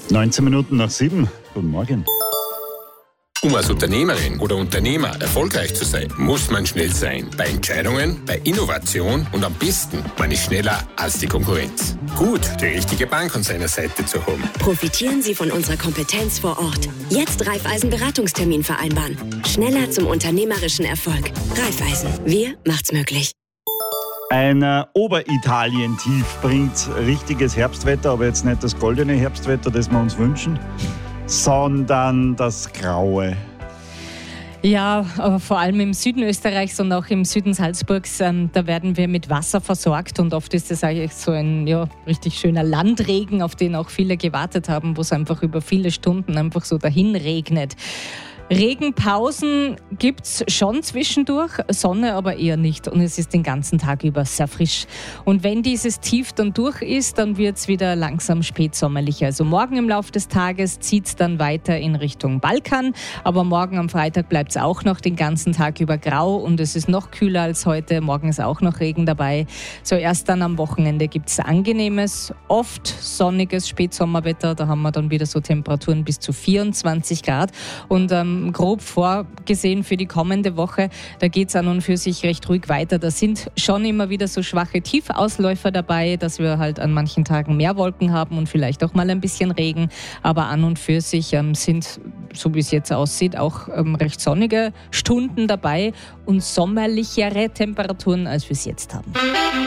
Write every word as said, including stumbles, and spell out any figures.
neunzehn Minuten nach sieben. Guten Morgen. Um als Unternehmerin oder Unternehmer erfolgreich zu sein, muss man schnell sein. Bei Entscheidungen, bei Innovation und am besten, man ist schneller als die Konkurrenz. Gut, die richtige Bank an seiner Seite zu haben. Profitieren Sie von unserer Kompetenz vor Ort. Jetzt Raiffeisen Beratungstermin vereinbaren. Schneller zum unternehmerischen Erfolg. Raiffeisen, wir macht's möglich. Ein äh, Oberitalien-Tief bringt richtiges Herbstwetter, aber jetzt nicht das goldene Herbstwetter, das wir uns wünschen, sondern das graue. Ja, aber vor allem im Süden Österreichs und auch im Süden Salzburgs, ähm, da werden wir mit Wasser versorgt und oft ist es eigentlich so ein ja, richtig schöner Landregen, auf den auch viele gewartet haben, wo es einfach über viele Stunden einfach so dahin regnet. Regenpausen gibt's schon zwischendurch, Sonne aber eher nicht und es ist den ganzen Tag über sehr frisch. Und wenn dieses Tief dann durch ist, dann wird's wieder langsam spätsommerlicher. Also morgen im Laufe des Tages zieht's dann weiter in Richtung Balkan, aber morgen am Freitag bleibt's auch noch den ganzen Tag über grau und es ist noch kühler als heute. Morgen ist auch noch Regen dabei. So erst dann am Wochenende gibt's angenehmes, oft sonniges Spätsommerwetter. Da haben wir dann wieder so Temperaturen bis zu vierundzwanzig Grad und ähm, grob vorgesehen für die kommende Woche. Da geht es an und für sich recht ruhig weiter. Da sind schon immer wieder so schwache Tiefausläufer dabei, dass wir halt an manchen Tagen mehr Wolken haben und vielleicht auch mal ein bisschen Regen. Aber an und für sich ähm, sind, so wie es jetzt aussieht, auch ähm, recht sonnige Stunden dabei und sommerlichere Temperaturen, als wir es jetzt haben.